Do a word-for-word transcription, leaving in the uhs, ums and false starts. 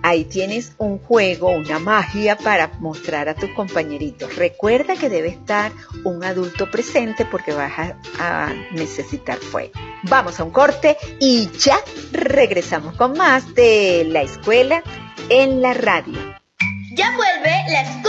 ahí tienes un juego, una magia para mostrar a tus compañeritos. Recuerda que debe estar un adulto presente porque vas a, a necesitar fuego. Vamos a un corte y ya regresamos con más de La Escuela en la Radio. Ya vuelve La Escuela